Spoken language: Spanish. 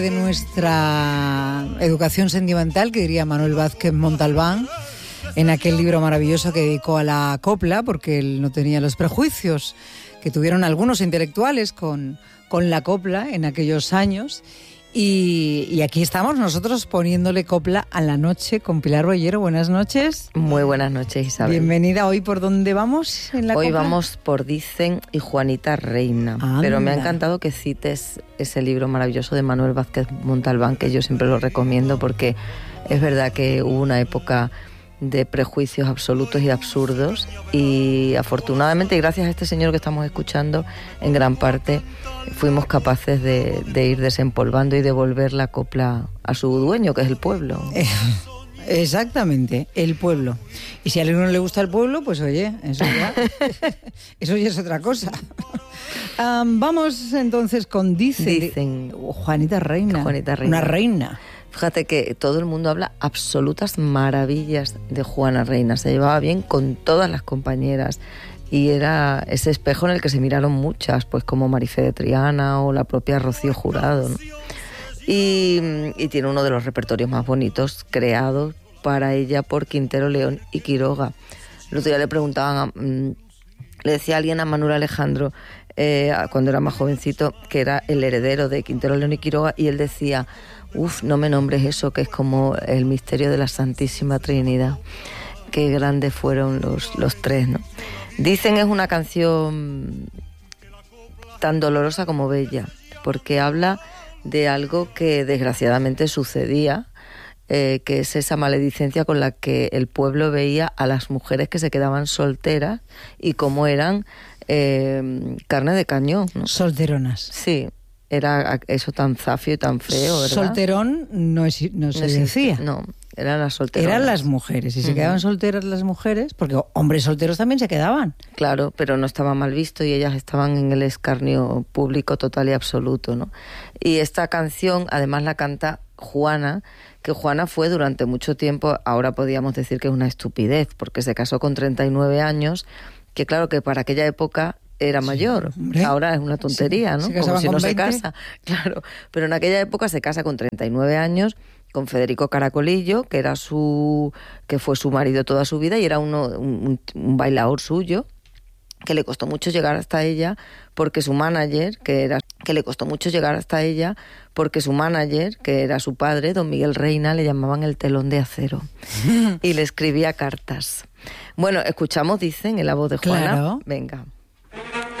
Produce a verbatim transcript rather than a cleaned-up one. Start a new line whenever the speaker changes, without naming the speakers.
De nuestra educación sentimental, que diría Manuel Vázquez Montalbán, en aquel libro maravilloso que dedicó a la copla, porque él no tenía los prejuicios que tuvieron algunos intelectuales con, con la copla en aquellos años. Y, y aquí estamos nosotros poniéndole copla a la noche con Pilar Bollero. Buenas noches.
Muy buenas noches, Isabel.
Bienvenida. ¿Hoy por dónde vamos en la
Hoy
copla?
Vamos por Dicen y Juanita Reina.
Anda.
Pero me ha encantado que cites ese libro maravilloso de Manuel Vázquez Montalbán, que yo siempre lo recomiendo porque es verdad que hubo una época de prejuicios absolutos y absurdos, y afortunadamente, y gracias a este señor que estamos escuchando, en gran parte fuimos capaces de, de ir desempolvando y devolver la copla a su dueño, que es el pueblo.
Eh, exactamente, el pueblo. Y si a alguien no le gusta el pueblo, pues oye, eso ya, eso ya es otra cosa. Um, vamos entonces con Dicen,
Dicen.
Juanita Reina.
Juanita Reina.
Una reina.
Fíjate que todo el mundo habla absolutas maravillas de Juana Reina. Se llevaba bien con todas las compañeras y era ese espejo en el que se miraron muchas, pues como Marifé de Triana o la propia Rocío Jurado, ¿no? Y, y tiene uno de los repertorios más bonitos creados para ella por Quintero, León y Quiroga. El otro día le preguntaban, a, le decía a alguien a Manuel Alejandro, eh, cuando era más jovencito, que era el heredero de Quintero, León y Quiroga, y él decía: uf, no me nombres eso, que es como el misterio de la Santísima Trinidad. Qué grandes fueron los, los tres, ¿no? Dicen es una canción tan dolorosa como bella, porque habla de algo que desgraciadamente sucedía, eh, que es esa maledicencia con la que el pueblo veía a las mujeres que se quedaban solteras y cómo eran eh, carne de cañón, ¿no?
Solteronas.
Sí. Era eso tan zafio y tan feo, ¿verdad?
Solterón no, es, no se
no
decía.
No, eran las solteronas.
Eran las mujeres. Y se uh-huh. quedaban solteras las mujeres, porque hombres solteros también se quedaban.
Claro, pero no estaba mal visto y ellas estaban en el escarnio público total y absoluto, ¿no? Y esta canción, además, la canta Juana, que Juana fue durante mucho tiempo, ahora podríamos decir que es una estupidez, porque se casó con treinta y nueve años, que claro que para aquella época era mayor, sí, ahora es una tontería, sí, ¿no? Como si no se casa, claro. Pero en aquella época se casa con treinta y nueve años con Federico Caracolillo, que era su, que fue su marido toda su vida y era uno, un, un bailador suyo, que le costó mucho llegar hasta ella porque su manager, que era, que le costó mucho llegar hasta ella porque su manager, que era su padre, don Miguel Reina, le llamaban el telón de acero y le escribía cartas. Bueno, escuchamos, Dicen, en la voz de Juana.
Claro.
Venga.